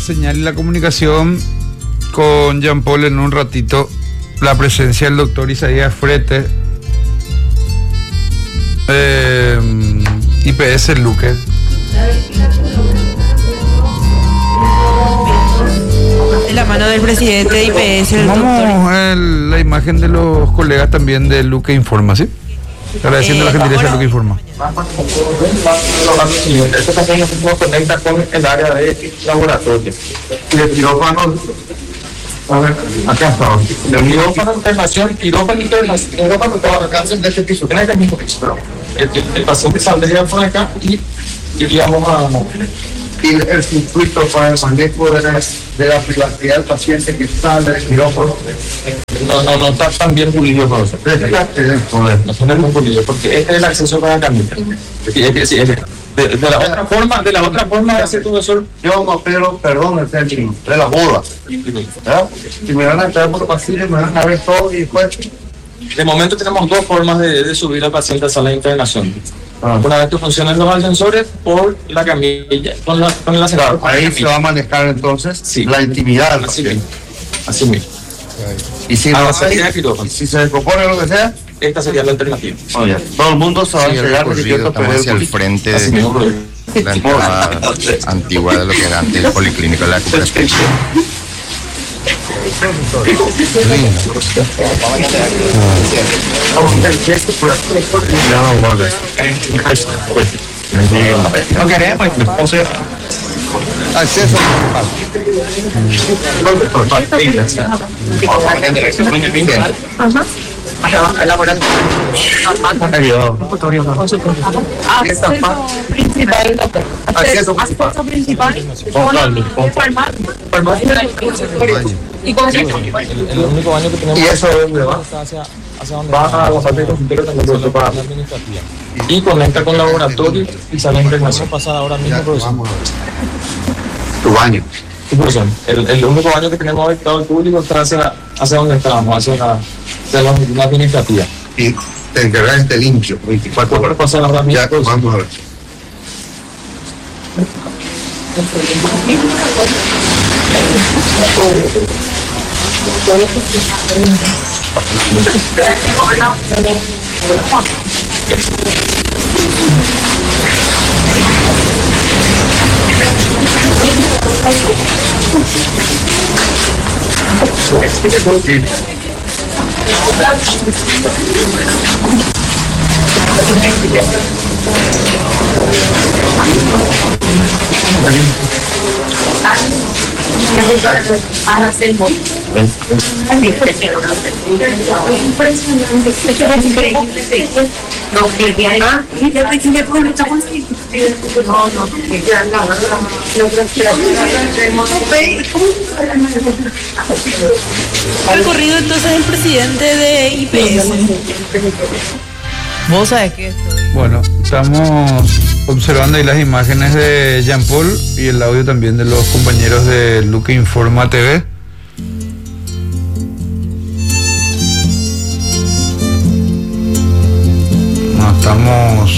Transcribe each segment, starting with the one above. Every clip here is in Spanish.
señal y la comunicación con Jean Paul en un ratito. La presencia del doctor Isaías Frete, IPS Luque. De la mano del presidente de IPS, el Vamos a la imagen de los colegas también de Luque Informa, ¿sí? Agradeciendo la gentileza de Luque Informa. Este también nos conecta con el área de laboratorio. Y de quirófano, a ver, acá está. De quirófano internación, quirófano toda la cárcel de este piso, que no es el mismo piso, pero el paciente saldría por acá y iríamos a... Y el circuito para el manejo de la privacidad del paciente que está en el quirófano no está tan bien pulido con eso. No está muy pulido, porque este es el acceso para caminar. De la otra forma de hacer todo eso, yo me opero, perdón, el término, de la boda. Si me van a entrar por pasillo, me van a ver todo y después. De momento tenemos dos formas de subir al paciente a sala de internación. Una vez que funcionan los ascensores por la camilla, con el ascensor. Claro, ahí se va a manejar entonces la intimidad. Así mismo. Y si se descompone lo que sea, esta sería la alternativa. Todo el mundo se va a llegar hacia el frente de la entrada antigua de lo que era antes el policlínico de la recuperación. No queremos, acceso principal. ¿Y cómo se llama? El único baño que tenemos. ¿Y eso dónde va? Hacia donde va a los pacientes interiores para administrativa. y conecta con laboratorio y sale en Vamos a pasar ahora mismo, profesor. Tu baño. El único baño que tenemos habitado al público está hacia donde estábamos, hacia la administrativa. Y te encargas de limpio, 24 horas. Pasar ahora mismo. Ya, vamos a ver. Recorrido entonces el presidente de IPS. Vos sabés que esto. Bueno, estamos observando ahí las imágenes de Jean Paul y el audio también de los compañeros de Luque Informa TV. No, estamos...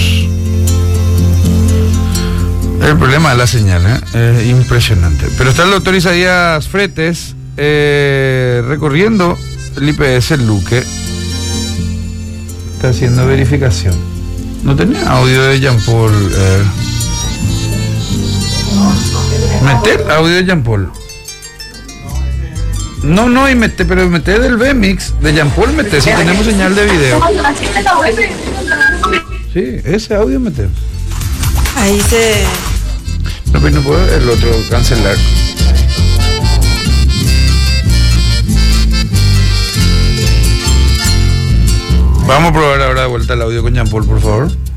El problema de la señal, es impresionante. Pero está el doctor Isaías Fretes recorriendo el IPS Luque. Está haciendo verificación. No tenía audio de Jean Paul. Meter audio de Jean Paul. No, y mete, pero mete del VMix de Jean Paul, mete, si tenemos señal de video. Sí, ese audio mete. Ahí se... No, pero no puedo el otro cancelar. Vamos a probar ahora de vuelta el audio con Jean Paul, por favor.